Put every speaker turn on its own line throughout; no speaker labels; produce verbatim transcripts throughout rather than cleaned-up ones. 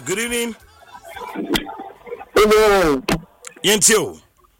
Good evening.
Good evening.
Yentio.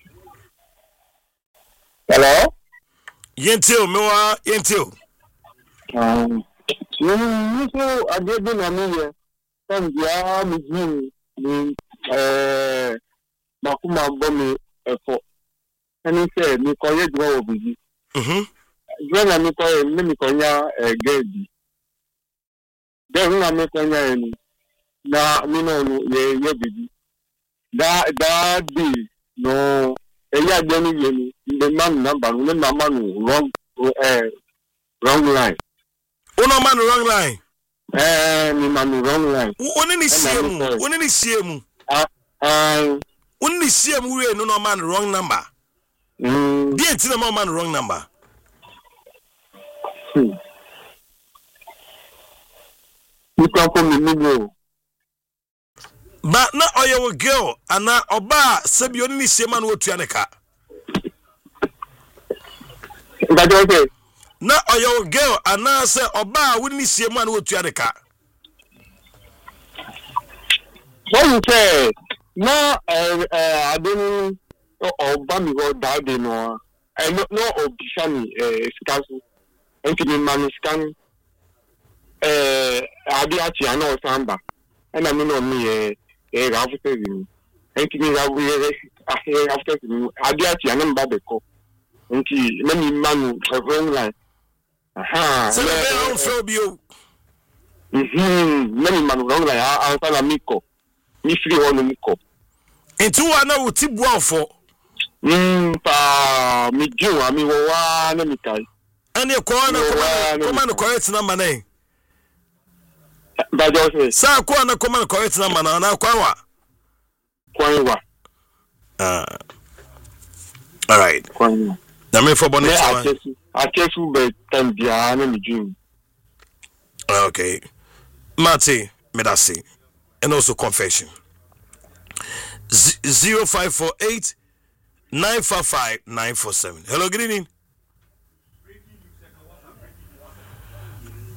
Hello?
Yentio, Mewa, Yentio.
Um, you know, I did in a million. Some young me, me, uh, Makuma Bommy, for any say, me call it go over you.
Hm.
When I make a Mimiconia, a gay. Then I make a na me no ye ye bibi da da bi no e ya gbani ye ni the man number no na man wrong eh wrong line
Uno man wrong line.
eh ni man wrong line
Oni ni siemu, oni ni siemu.
ah ah
Oni ni siemu we no no man wrong number.
mm
Di enti na man wrong number.
you come from me no
Ba na oyo girl ana oba sebi oni ni siemu na otua ne ka.
that okay
Na oyo girl ana se oba woni ni siemu na otua ne ka.
what you say no eh eh I don't oba mi go that dey no eh no no obishani eh scaso enti me man scan eh ade achi ana osamba ena me no me eh eh after you enti me ga we eh after you ade achi ana mba be ko enti na me man wrong line aha
Se be on phobia.
mhm na me man wrong line a a na miko mi free one miko
Enti wa na wuti buafo.
mm pa mi ju ami wo wa na mi kai
Ene ko na ko man correct number na.
that okay
Sa ko na ko man correct number na na kwa wa.
Kwanwa.
Ah. All right.
Kwanwa.
Na me for bonnet.
Akesu. Akesu be tambia na mi dream.
Okay. Mate, medasi. And also confession. zero five four eight nine five five nine four seven. Hello, good evening.